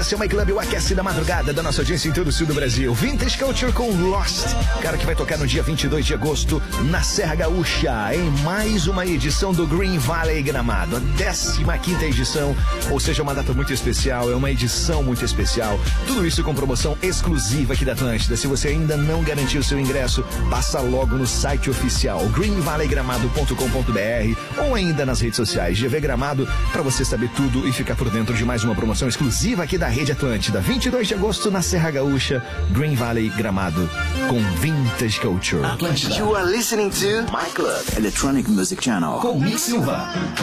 esse é o My Club, o aquece da madrugada da nossa audiência em todo o sul do Brasil. Vintage Culture com Lost, cara que vai tocar no dia 22 de agosto na Serra Gaúcha, em mais uma edição do Green Valley Gramado, a 15ª edição, ou seja, uma data muito especial, é uma edição muito especial. Tudo isso com promoção exclusiva aqui da Atlântida. Se você ainda não garantiu seu ingresso, passa logo no site oficial greenvalleygramado.com.br ou ainda nas redes sociais GV Gramado para você saber tudo e ficar por dentro de mais uma promoção exclusiva aqui da Rede Atlântida. 22 de agosto na Serra Gaúcha, Green Valley Gramado, com Vintage Culture. Atlântida. You are listening to My Club Electronic Music Channel Com Mick Silva.